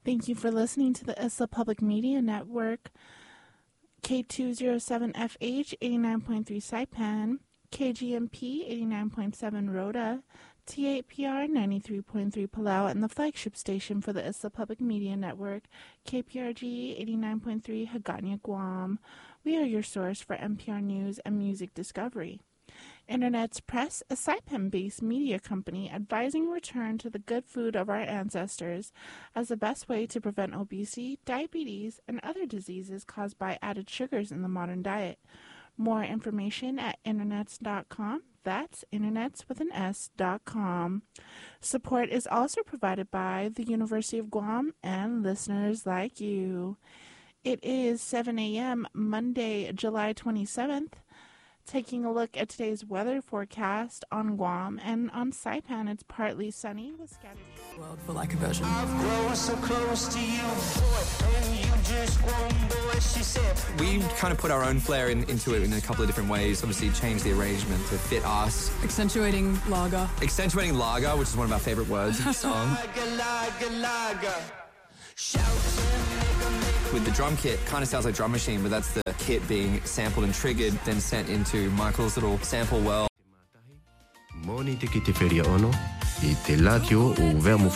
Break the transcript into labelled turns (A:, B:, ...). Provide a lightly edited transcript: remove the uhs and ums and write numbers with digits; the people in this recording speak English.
A: Thank you for listening to the ISLA Public Media Network, K207FH 89.3 Saipan, KGMP 89.7 Rhoda, T8PR 93.3 Palau, and the flagship station for the ISLA Public Media Network, KPRG 89.3 Hagåtña, Guam. We are your source for NPR news and music discovery. Internet's Press, a Saipan-based media company advising return to the good food of our ancestors as the best way to prevent obesity, diabetes, and other diseases caused by added sugars in the modern diet. More information at internets.com. That's internets with an S.com. Support is also provided by the University of Guam and listeners like you. It is 7 a.m. Monday, July 27th. Taking a look at today's weather forecast on Guam and on Saipan, it's partly sunny with scattered
B: world for lack of version.
C: I've grown so close to you, boy, and you just won't, boy, she said.
B: We kind of put our own flair into it in a couple of different ways. Obviously, changed the arrangement to fit us.
D: Accentuating lager,
B: which is one of our favorite words in the song.
C: Lager.
B: With the drum kit, kind of sounds like Drum Machine, but that's the kit being sampled and triggered, then sent into Michael's little sample well.
E: Moni te ki te whiria ono, I te latio o vea mo